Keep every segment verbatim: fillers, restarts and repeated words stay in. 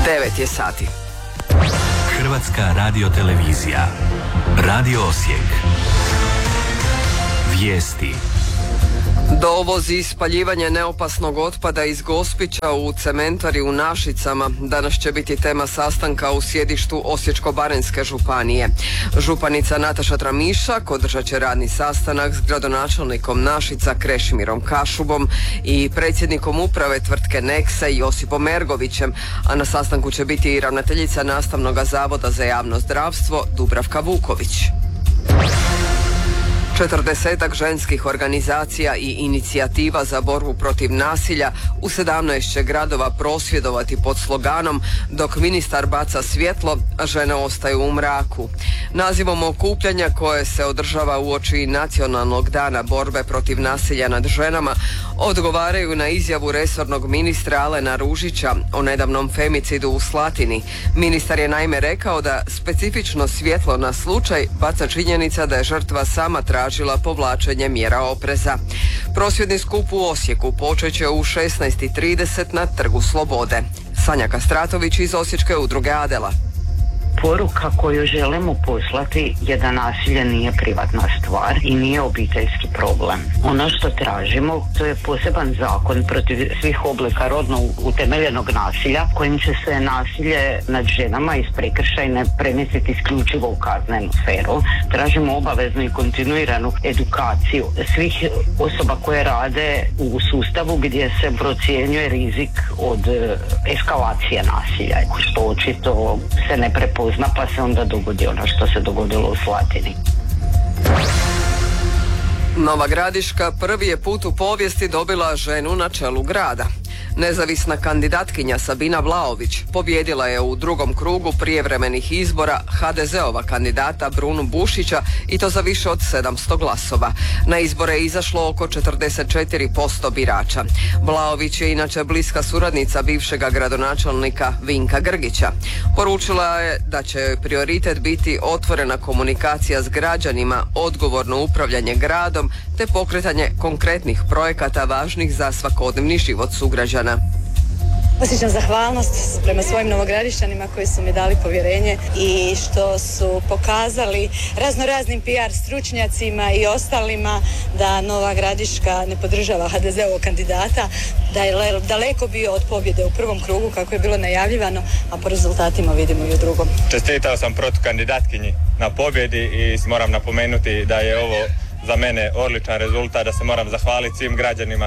devet je sati. Hrvatska radiotelevizija. Radio Osijek. Vijesti. Dovoz i spaljivanje neopasnog otpada iz Gospića u cementari u Našicama danas će biti tema sastanka u sjedištu Osječko-baranjske županije. Županica Nataša Tramišak održat će radni sastanak s gradonačelnikom Našica Krešimirom Kašubom i predsjednikom uprave tvrtke Nexa Josipom Ergovićem, a na sastanku će biti i ravnateljica Nastavnog zavoda za javno zdravstvo Dubravka Vuković. Četrdesetak ženskih organizacija i inicijativa za borbu protiv nasilja u sedamnaest će gradova prosvjedovati pod sloganom "Dok ministar baca svjetlo, žene ostaju u mraku". Nazivom okupljanja koje se održava uoči Nacionalnog dana borbe protiv nasilja nad ženama odgovaraju na izjavu resornog ministra Alena Ružića o nedavnom femicidu u Slatini. Ministar je naime rekao da specifično svjetlo na slučaj baca činjenica da je žrtva sama tražila povlačenje mjera opreza. Prosvjedni skup u Osijeku počet će u šesnaest i trideset na Trgu Slobode. Sanja Kastratović iz Osječke udruge Adela. Poruka koju želimo poslati je da nasilje nije privatna stvar i nije obiteljski problem. Ono što tražimo, to je poseban zakon protiv svih oblika rodno utemeljenog nasilja, kojim će se nasilje nad ženama iz prekršajne premjestiti isključivo u kaznenu sferu. Tražimo obaveznu i kontinuiranu edukaciju svih osoba koje rade u sustavu gdje se procjenjuje rizik od eskalacije nasilja, što očito se ne prepozna, pa se onda dogodi ono što se dogodilo u Slatini. Nova Gradiška prvi je put u povijesti dobila ženu na čelu grada. Nezavisna kandidatkinja Sabina Vlaović pobijedila je u drugom krugu prijevremenih izbora ha de zeova kandidata Brunu Bušića i to za više od sedamsto glasova. Na izbore je izašlo oko četrdeset četiri posto birača. Vlaović je inače bliska suradnica bivšega gradonačelnika Vinka Grgića. Poručila je da će joj prioritet biti otvorena komunikacija s građanima, odgovorno upravljanje gradom te pokretanje konkretnih projekata važnih za svakodnevni život sugrađana. Osjećam zahvalnost prema svojim novogradišćanima koji su mi dali povjerenje i što su pokazali raznoraznim P R stručnjacima i ostalima da Nova Gradiška ne podržava ha de zeovog kandidata, da je daleko bio od pobjede u prvom krugu kako je bilo najavljivano, a po rezultatima vidimo i u drugom. Čestitao sam protukandidatkinji na pobjedi i moram napomenuti da je ovo za mene odličan rezultat, da se moram zahvaliti svim građanima.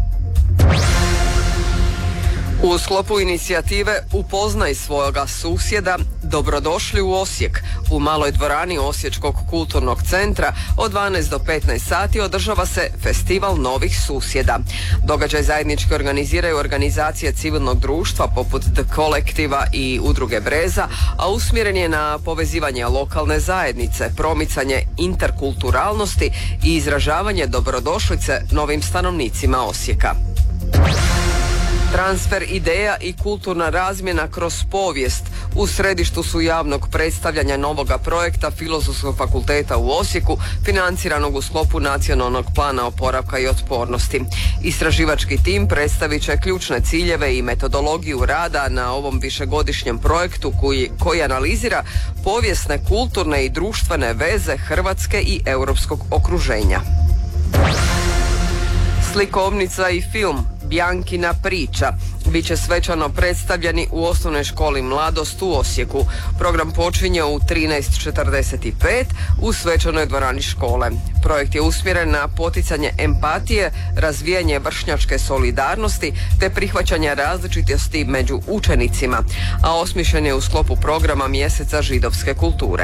U sklopu inicijative Upoznaj svoga susjeda, dobrodošli u Osijek. U maloj dvorani Osječkog kulturnog centra od dvanaest do petnaest sati održava se Festival novih susjeda. Događaj zajednički organiziraju organizacije civilnog društva poput The Kolektiva i Udruge Breza, a usmjeren je na povezivanje lokalne zajednice, promicanje interkulturalnosti i izražavanje dobrodošlice novim stanovnicima Osijeka. Transfer ideja i kulturna razmjena kroz povijest u središtu su javnog predstavljanja novoga projekta Filozofskog fakulteta u Osijeku, financiranog u sklopu Nacionalnog plana oporavka i otpornosti. Istraživački tim predstavit će ključne ciljeve i metodologiju rada na ovom višegodišnjem projektu koji, koji analizira povijesne, kulturne i društvene veze Hrvatske i europskog okruženja. Slikovnica i film Bjankina priča bit će svečano predstavljeni u osnovnoj školi Mladost u Osijeku. Program počinje u trinaest četrdeset pet u svečanoj dvorani škole. Projekt je usmjeren na poticanje empatije, razvijanje vršnjačke solidarnosti te prihvaćanje različitosti među učenicima, a osmišljen je u sklopu programa Mjeseca židovske kulture.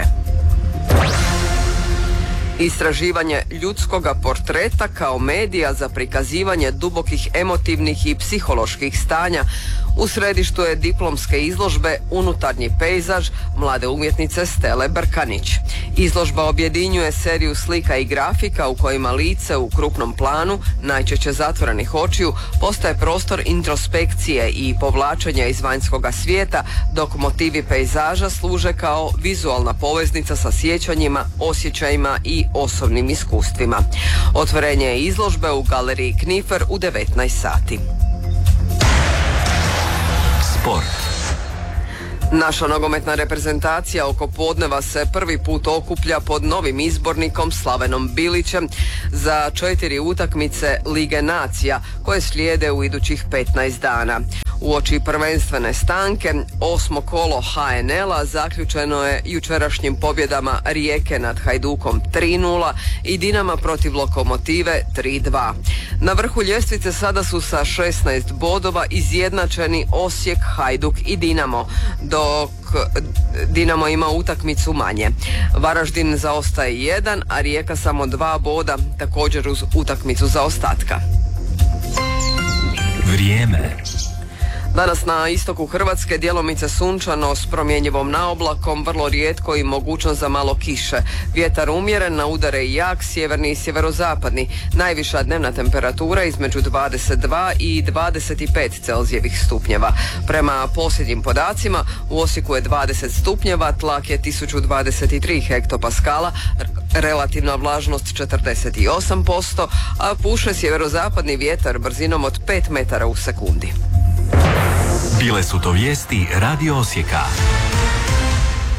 Istraživanje ljudskoga portreta kao medija za prikazivanje dubokih emotivnih i psiholoških stanja u središtu je diplomske izložbe Unutarnji pejzaž mlade umjetnice Stele Brkanić. Izložba objedinjuje seriju slika i grafika u kojima lice u krupnom planu, najčešće zatvorenih očiju, postaje prostor introspekcije i povlačenja iz vanjskoga svijeta, dok motivi pejzaža služe kao vizualna poveznica sa sjećanjima, osjećajima i osobnim iskustvima. Otvorenje je izložbe u galeriji Knifer u devetnaest sati. Sport. Naša nogometna reprezentacija oko podneva se prvi put okuplja pod novim izbornikom Slavenom Bilićem za četiri utakmice Lige nacija koje slijede u idućih petnaest dana. Uoči prvenstvene stanke, osmo kolo ha en el-a zaključeno je jučerašnjim pobjedama Rijeke nad Hajdukom tri nula i Dinama protiv Lokomotive tri dva. Na vrhu ljestvice sada su sa šesnaest bodova izjednačeni Osijek, Hajduk i Dinamo, dok Dinamo ima utakmicu manje. Varaždin zaostaje jedan, a Rijeka samo dva boda, također uz utakmicu zaostatka. Vrijeme. Danas na istoku Hrvatske djelomice sunčano s promjenjivom naoblakom, vrlo rijetko i mogućnost za malo kiše. Vjetar umjeren, na udare i jak, sjeverni i sjeverozapadni. Najviša dnevna temperatura između dvadeset dva i dvadeset pet Celzijevih stupnjeva. Prema posljednjim podacima u Osijeku je dvadeset stupnjeva, tlak je tisuću dvadeset tri hektopaskala, relativna vlažnost četrdeset osam posto, a puše sjeverozapadni vjetar brzinom od pet metara u sekundi. Bile su to vijesti Radio Osijeka.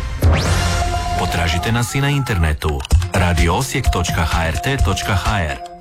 Potražite nas i na internetu radio osijek točka ha er te točka ha er.